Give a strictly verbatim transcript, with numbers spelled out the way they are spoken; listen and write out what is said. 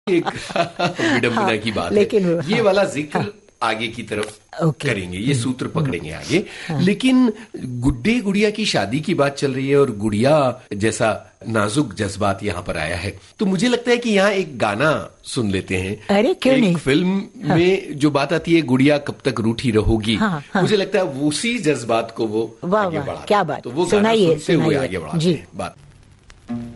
एक विडंबना हाँ, की बात लेकिन है ये हाँ, वाला जिक्र हाँ, आगे की तरफ okay, करेंगे, ये सूत्र पकड़ेंगे आगे। हाँ, लेकिन गुड्डे गुड़िया की शादी की बात चल रही है और गुड़िया जैसा नाजुक जज्बात यहाँ पर आया है, तो मुझे लगता है कि यहाँ एक गाना सुन लेते हैं। अरे क्यों एक नहीं? फिल्म हाँ, में जो बात आती है गुड़िया कब तक रूठी रहोगी, हाँ, हाँ, मुझे लगता है उसी जज्बात को वो आगे बढ़ा, क्या बात, तो वो गाना सुनते हुए आगे बढ़ाते हैं बात।